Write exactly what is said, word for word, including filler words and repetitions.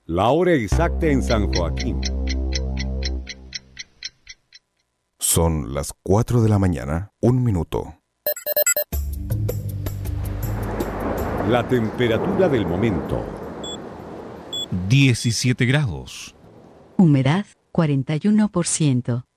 La hora exacta en San Joaquín. Son las cuatro de la mañana, un minuto. La temperatura del momento. diecisiete grados. Humedad cuarenta y uno por ciento.